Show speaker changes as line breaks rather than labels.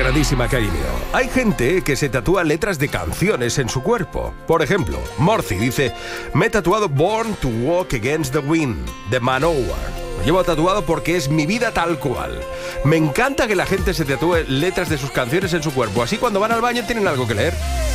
grandísima, cariño. Hay gente que se tatúa letras de canciones en su cuerpo. Por ejemplo, Morci dice: me he tatuado Born to Walk Against the Wind, de Manowar. Lo llevo tatuado porque es mi vida tal cual. Me encanta que la gente se tatúe letras de sus canciones en su cuerpo. Así cuando van al baño tienen algo que leer.